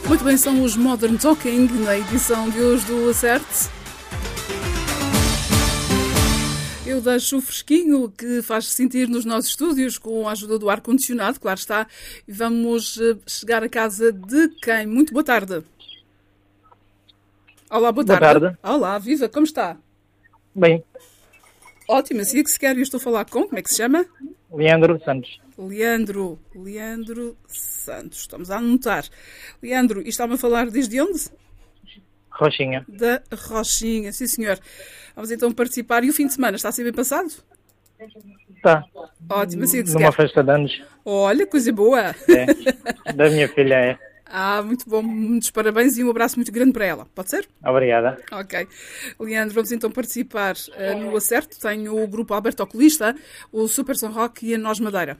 Muito bem, são os Modern Talking na edição de hoje do Acerte. Eu deixo o fresquinho que faz sentir nos nossos estúdios com a ajuda do ar-condicionado, claro está. E vamos chegar à casa de quem? Muito boa tarde. Olá, boa tarde. Boa tarde. Olá, viva, como está? Bem, Ótimo, assim é que se quer. Eu estou a falar com, como é que se chama? Leandro Santos. Leandro Santos. Estamos a anotar. Leandro, e está-me a falar desde onde? Rochinha. Da Rochinha, sim senhor. Vamos então participar. E o fim de semana está a ser bem passado? Tá. Ótimo, assim é que se Numa quer. festa de anos. Olha, coisa boa. É. Da minha filha, é. Muito bom. Muitos parabéns e um abraço muito grande para ela. Pode ser? Obrigada. Ok. Leandro, vamos então participar no Acerto. Tenho o grupo Alberto Oculista, o Super Son Rock e a Nós Madeira.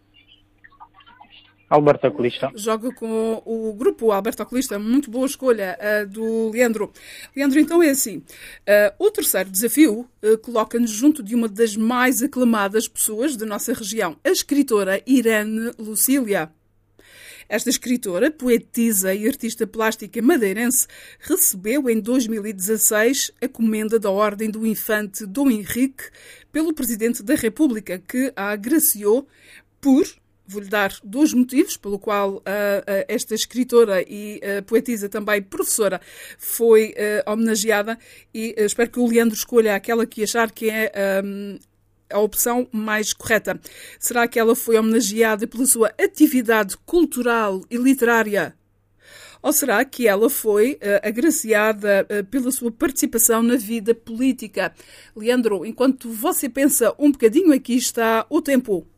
Alberto Oculista. Joga com o grupo Alberto Oculista. Muito boa escolha do Leandro. Leandro, então é assim. O terceiro desafio coloca-nos junto de uma das mais aclamadas pessoas da nossa região, a escritora Irene Lucília. Esta escritora, poetisa e artista plástica madeirense recebeu em 2016 a comenda da Ordem do Infante Dom Henrique pelo Presidente da República, que a agraciou por... Vou-lhe dar dois motivos pelo qual esta escritora e poetisa, também professora, foi homenageada, e espero que o Leandro escolha aquela que achar que é a opção mais correta. Será que ela foi homenageada pela sua atividade cultural e literária? Ou será que ela foi agraciada pela sua participação na vida política? Leandro, enquanto você pensa um bocadinho, aqui está o tempo.